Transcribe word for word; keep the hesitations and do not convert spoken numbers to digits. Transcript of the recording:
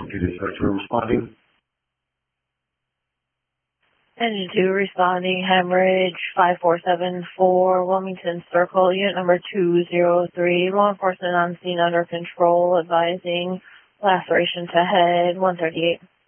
to dispatch room responding. Engine two responding, hemorrhage five four seven four, Wilmington Circle, unit number two zero three, law enforcement on scene under control, advising laceration to head one thirty-eight.